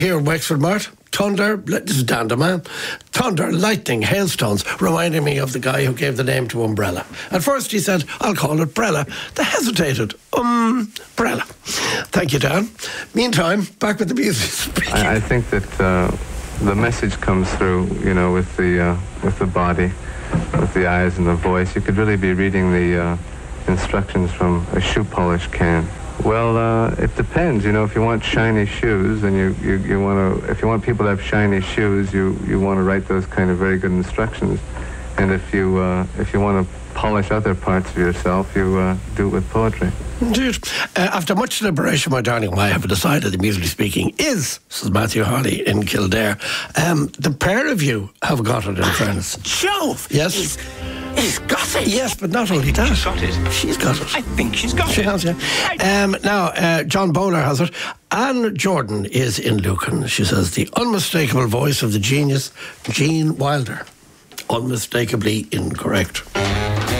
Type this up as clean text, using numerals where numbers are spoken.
Here in Wexford Mart, thunder, this is Dan the man, thunder, lightning, hailstones, reminding me of the guy who gave the name to umbrella. At first he said, I'll call it Brella. They hesitated. Brella. Thank you, Dan. Meantime, back with the music. I think that the message comes through, with the body, with the eyes and the voice. You could really be reading the instructions from a shoe polish can. Well, it depends. If you want shiny shoes, and you want to, if you want people to have shiny shoes, you want to write those kind of very good instructions. And if you want to polish other parts of yourself, you do it with poetry. Indeed. After much deliberation, my darling, I have decided that Musically Speaking is, says Matthew Holly in Kildare. The pair of you have got it, in fairness. Jove! Yes. He's got it. Yes, but not only that. She's got it. She's got it. I think she's got She it. has, yeah. Now, John Bowler has it. Anne Jordan is in Lucan. She says, the unmistakable voice of the genius, Gene Wilder. Unmistakably incorrect.